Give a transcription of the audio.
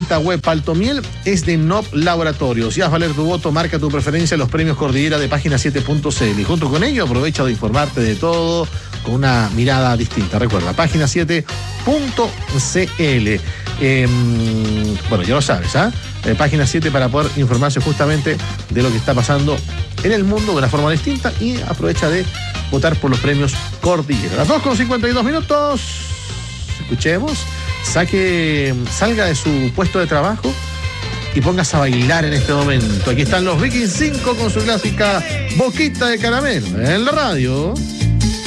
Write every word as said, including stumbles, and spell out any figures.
Tinta web Paltomiel es de N O P Laboratorios. Y haz valer tu voto, marca tu preferencia en los premios Cordillera de página siete punto c l. Y junto con ello aprovecha de informarte de todo con una mirada distinta. Recuerda, página siete punto c l. Eh, bueno, ya lo sabes, ¿ah? ¿eh? Eh, página siete para poder informarse justamente de lo que está pasando en el mundo de una forma distinta y aprovecha de votar por los premios Cordillera. Las dos con cincuenta y dos minutos. Escuchemos. Saque, salga de su puesto de trabajo y póngase a bailar en este momento. Aquí están los Vikings cinco con su clásica Boquita de Caramelo en la radio.